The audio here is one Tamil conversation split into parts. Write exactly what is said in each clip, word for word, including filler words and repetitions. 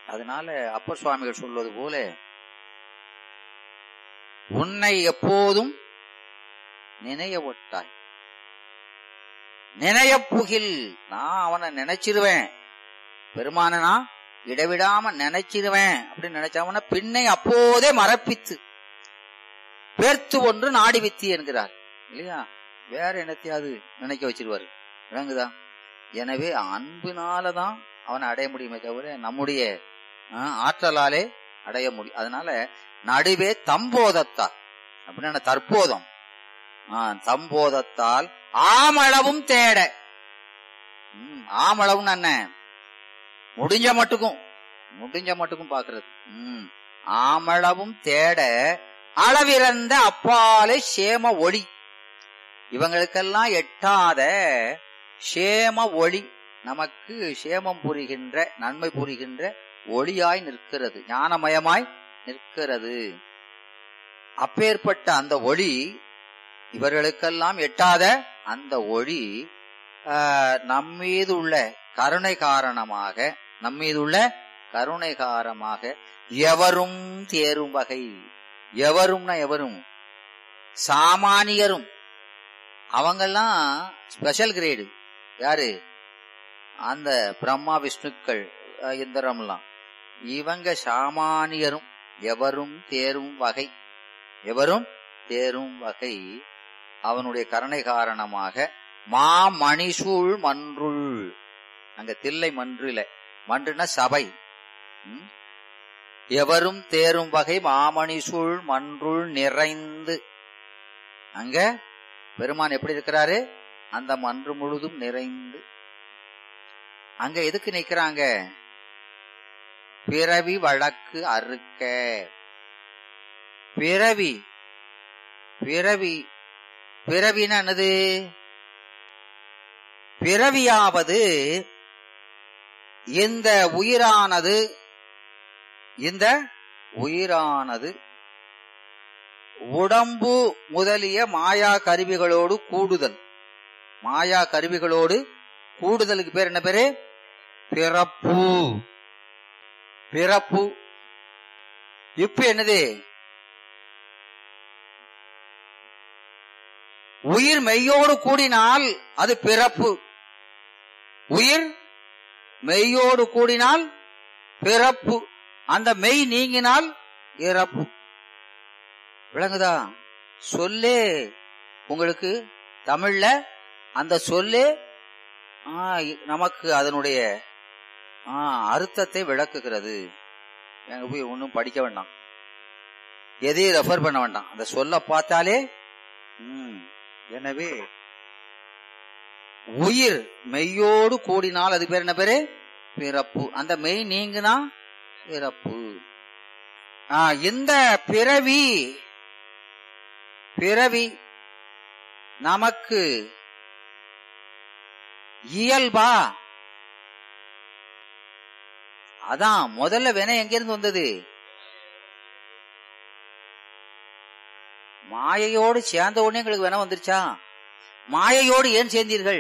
அதனால அப்பர் சுவாமிகள் சொல்வது போல உன்னை எப்போதும் நினைய ஒட்டாய், நினைய புகில். நான் அவனை நினைச்சிருவேன், பெருமானனா இடைவிடாம நினைச்சிருவேன் அப்படின்னு நினைச்சவன பின்னை அப்போதே மறப்பித்து பேர்த்து ஒன்று நாடி வித்தி என்கிறார் இல்லையா? வேற என்னத்தையாவது நினைக்க வச்சிருவாரு, விளங்குதா? எனவே அன்பினாலதான் அவனை அடைய முடியுமே தவிர நம்முடைய ஆற்றலாலே அடைய முடியும். அதனால நடுவே தம்போதத்தால் அப்படின்னா தற்போதம் தம்போதத்தால் ஆமளவும் தேட. ஆமளவும் என்ன? முடிஞ்ச மட்டுக்கும் முடிஞ்ச மட்டுக்கும் பாக்குறது. உம் ஆமளவும் தேட அளவிறந்த அப்பாலே சேம ஒளி. இவங்களுக்கெல்லாம் எட்டாத சேம ஒளி நமக்கு சேமம் புரிகின்ற நன்மை புரிகின்ற ஒளியாய் நிற்கிறது, ஞானமயமாய் நிற்கிறது. அப்பேற்பட்ட அந்த ஒளி, இவர்களுக்கெல்லாம் எட்டாத அந்த ஒளி நம்மீது உள்ள கருணை காரணமாக நம்மீது உள்ள கருணை காரணமாக எவரும் தேரும் வகை. எவரும்னா எவரும் சாமானியரும், அவங்கெல்லாம் ஸ்பெஷல் கிரேடு. யாரு? அந்த பிரம்மா விஷ்ணுக்கள் இந்திரம்லாம். இவங்க சாமானியரும் எவரும் தேரும் வகை, எவரும் தேரும் வகை அவனுடைய கருணை காரணமாக மா மணிசூழ் மன்றுள். அங்க தில்லை மன்றுல, மன்றுனா சபை. எவரும் தேரும் வகை மாமணிசூழ் மன்றுள் நிறைந்து. அங்க பெருமான் எப்படி இருக்கிறாரு? அந்த மன்று முழுதும் நிறைந்து. அங்க எதுக்கு நிக்கிறாங்க? பிறவி வழக்கு அறுக்க. பிறவி பிறவி பிறவினா என்னது? பிறவியாவது இந்த உயிரானது இந்த உயிரானது உடம்பு முதலிய மாயா கருவிகளோடு கூடுதல். மாயா கருவிகளோடு கூடுதலுக்கு பேர் என்ன பேரு? பிறப்பு. பிறப்பு. இப்ப என்னது? உயிர் மெய்யோடு கூடினால் அது பிறப்பு. உயிர் மெய்யோடு கூடினால் பிறப்பு. அந்த மெய் நீங்கினால் இறப்பு. விளங்குதா? சொல்லே உங்களுக்கு தமிழ்ல அந்த சொல்லே நமக்கு அதனுடைய அர்த்தத்தை விளக்குகிறது. எங்க போய் ஒன்னும் படிக்க வேண்டாம், எதையும் ரெஃபர் பண்ண வேண்டாம், அந்த சொல்ல பார்த்தாலே. உம் எனவே உயிர் மெய்யோடு கூடினால் அது பேர் என்ன பேரு? பிறப்பு. அந்த மெய் நீங்கினா பிறப்பு. இந்த பிறவி பிறவி நமக்கு இயல்பா? அதான் முதல்ல வேணா எங்கிருந்து வந்தது? மாயையோடு சேர்ந்த உடனே எங்களுக்கு வேணா வந்துருச்சா? மாயையோடு ஏன் சேர்ந்தீர்கள்?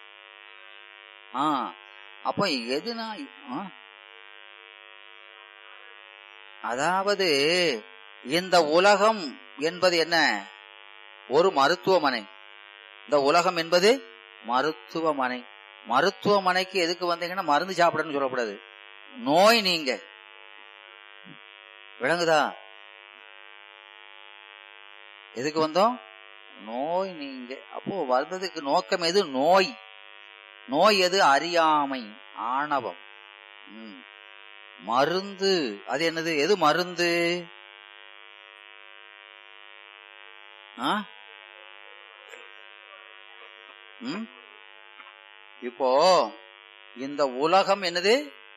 ஆஹ் அப்ப எதுனா அதாவது இந்த உலகம் என்பது என்ன? ஒரு மருத்துவமனை. இந்த உலகம் என்பது மருத்துவமனை. மருத்துவமனைக்கு எதுக்கு வந்தீங்கன்னா மருந்து சாப்பிடணும்னு சொல்லக்கூடாது, நோய் நீங்க. விளங்குதா? எதுக்கு வந்தோம்? நோய் நீங்க. அப்போ வந்ததுக்கு நோக்கம் எது? நோய். நோய் எது? அறியாமை, ஆணவம். உம் மருந்து அது என்னது? எது மருந்து? உம் இப்போ இந்த உலகம் என்னது?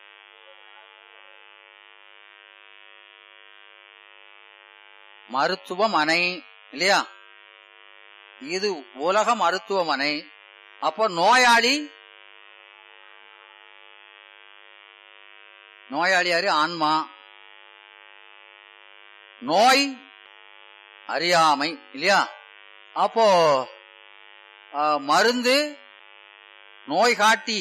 மருத்துவமனை இல்லையா? இது உலக மருத்துவமனை. அப்போ நோயாளி நோயாளி யாரு? ஆன்மா. நோய் அறியாமை இல்லையா? அப்போ மருந்து நோய் காட்டி